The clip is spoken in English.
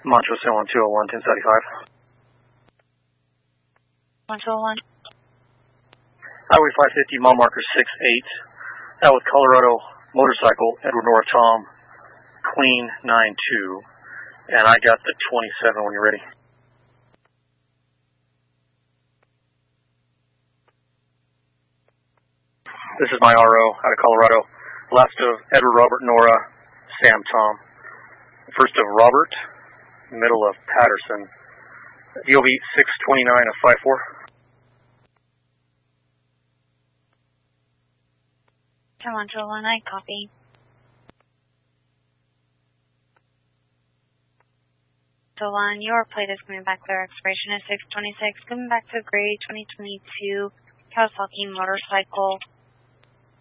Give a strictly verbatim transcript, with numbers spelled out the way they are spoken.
Montrose one two oh one, ten seventy-five. one two oh one. Highway five fifty, mile marker six eight. Out with Colorado motorcycle, Edward Nora Tom, Queen nine two. And I got the twenty-seven when you're ready. This is my R O out of Colorado. Last of Edward Robert Nora, Sam Tom. First of Robert, middle of Patterson. D O B six twenty-nine of five four. one two oh one, I copy. So one, your plate is coming back clear. Expiration is six twenty-six. Coming back to grade twenty twenty-two Kawasaki motorcycle.